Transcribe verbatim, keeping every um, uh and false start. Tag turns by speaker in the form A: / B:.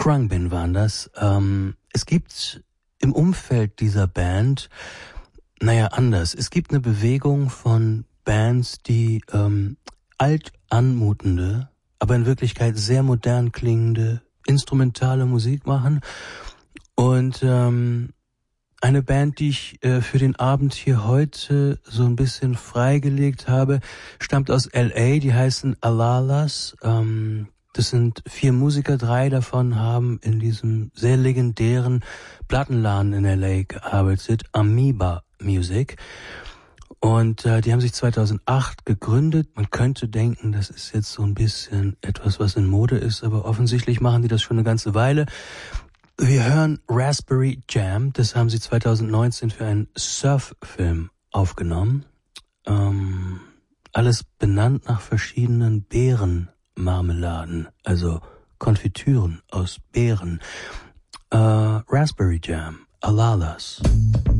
A: Khruangbin waren das. Ähm, es gibt im Umfeld dieser Band, naja, anders. Es gibt eine Bewegung von Bands, die ähm, alt anmutende, aber in Wirklichkeit sehr modern klingende instrumentale Musik machen. Und ähm, eine Band, die ich äh, für den Abend hier heute so ein bisschen freigelegt habe, stammt aus L A, die heißen Alalas. Ähm, das sind vier Musiker, drei davon haben in diesem sehr legendären Plattenladen in L A gearbeitet, Amoeba Music. Und äh, die haben sich zweitausendacht gegründet. Man könnte denken, das ist jetzt so ein bisschen etwas, was in Mode ist, aber offensichtlich machen die das schon eine ganze Weile. Wir hören Raspberry Jam, das haben sie zweitausendneunzehn für einen Surf-Film aufgenommen. Ähm, alles benannt nach verschiedenen Beerenmarmeladen, also Konfitüren aus Beeren. Äh, Raspberry Jam, Alalas.